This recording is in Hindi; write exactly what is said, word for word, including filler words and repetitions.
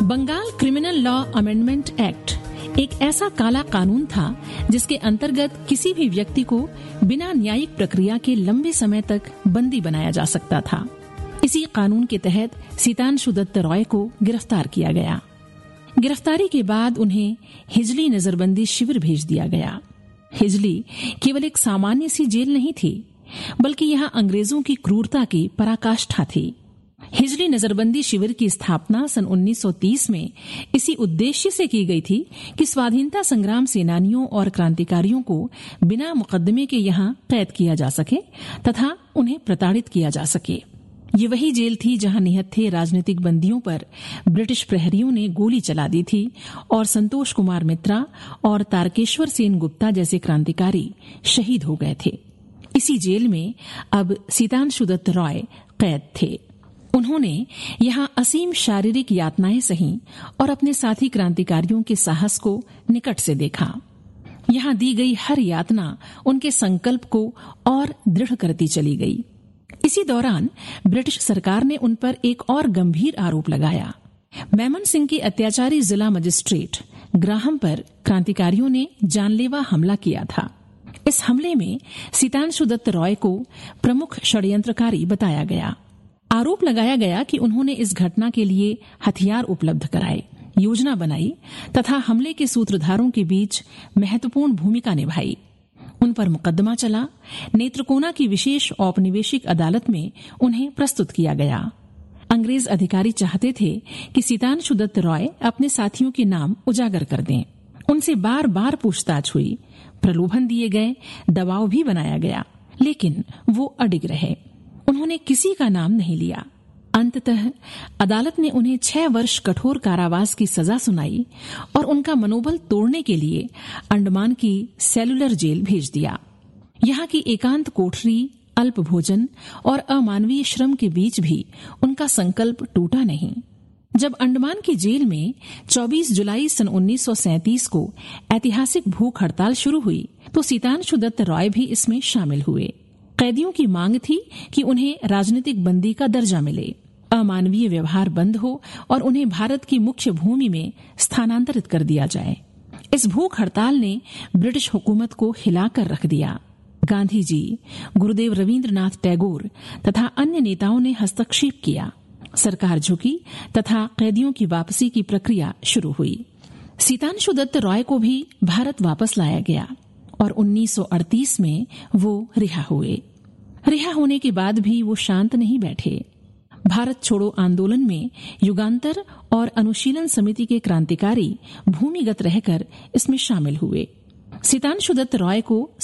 Bengal criminal law amendment act एक ऐसा काला कानून था जिसके अंतर्गत किसी भी व्यक्ति को बिना न्यायिक प्रक्रिया के लंबे समय तक बंदी बनाया जा सकता था। इसी कानून के तहत सीतांशु दत्त रॉय को गिरफ्तार किया गया। गिरफ्तारी के बाद उन्हें हिजली नजरबंदी शिविर भेज दिया गया। हिजली केवल एक सामान्य सी जेल नहीं थी, बल्कि यहाँ अंग्रेजों की क्रूरता की पराकाष्ठा थी। हिजली नजरबंदी शिविर की स्थापना सन उन्नीस सौ तीस में इसी उद्देश्य से की गई थी कि स्वाधीनता संग्राम सेनानियों और क्रांतिकारियों को बिना मुकदमे के यहाँ कैद किया जा सके तथा उन्हें प्रताड़ित किया जा सके। ये वही जेल थी जहां निहत्थे राजनीतिक बंदियों पर ब्रिटिश प्रहरियों ने गोली चला दी थी और संतोष कुमार मित्रा और तारकेश्वर सेन गुप्ता जैसे क्रांतिकारी शहीद हो गए थे। इसी जेल में अब सीतांशु दत्त रॉय कैद थे। उन्होंने यहाँ असीम शारीरिक यातनाएं सही और अपने साथी क्रांतिकारियों के साहस को निकट से देखा। यहाँ दी गई हर यातना उनके संकल्प को और दृढ़ करती चली गई। इसी दौरान ब्रिटिश सरकार ने उन पर एक और गंभीर आरोप लगाया। मेमन सिंह के अत्याचारी जिला मजिस्ट्रेट ग्राहम पर क्रांतिकारियों ने जानलेवा हमला किया था। इस हमले में सीतांशु दत्त रॉय को प्रमुख षड्यंत्रकारी बताया गया। आरोप लगाया गया कि उन्होंने इस घटना के लिए हथियार उपलब्ध कराए, योजना बनाई तथा हमले के सूत्रधारों के बीच महत्वपूर्ण भूमिका निभाई। उन पर मुकदमा चला। नेत्रकोना की विशेष औपनिवेशिक अदालत में उन्हें प्रस्तुत किया गया। अंग्रेज अधिकारी चाहते थे कि सीतांशु दत्त रॉय अपने साथियों के नाम उजागर कर दें। उनसे बार बार पूछताछ हुई, प्रलोभन दिए गए, दबाव भी बनाया गया, लेकिन वो अडिग रहे। उन्होंने किसी का नाम नहीं लिया। अंततः अदालत ने उन्हें छह वर्ष कठोर कारावास की सजा सुनाई और उनका मनोबल तोड़ने के लिए अंडमान की सेलुलर जेल भेज दिया। यहाँ की एकांत कोठरी, अल्प भोजन और अमानवीय श्रम के बीच भी उनका संकल्प टूटा नहीं। जब अंडमान की जेल में चौबीस जुलाई सन उन्नीस सौ सैंतीस को ऐतिहासिक भूख हड़ताल शुरू हुई तो सीतांशु दत्त रॉय भी इसमें शामिल हुए। कैदियों की मांग थी कि उन्हें राजनीतिक बंदी का दर्जा मिले, अमानवीय व्यवहार बंद हो और उन्हें भारत की मुख्य भूमि में स्थानांतरित कर दिया जाए। इस भूख हड़ताल ने ब्रिटिश हुकूमत को हिलाकर रख दिया। गांधी जी, गुरुदेव रविंद्रनाथ टैगोर तथा अन्य नेताओं ने हस्तक्षेप किया। सरकार झुकी तथा कैदियों की वापसी की प्रक्रिया शुरू हुई। सीतांशु दत्त रॉय को भी भारत वापस लाया गया और उन्नीस सौ अड़तीस में वो रिहा हुए। रिहा होने के बाद भी वो शांत नहीं बैठे। भारत छोड़ो आंदोलन में युगांतर और अनुशीलन समिति के क्रांतिकारी भूमिगत रहकर इसमें शामिल हुए। सीतांशु दत्त रॉय को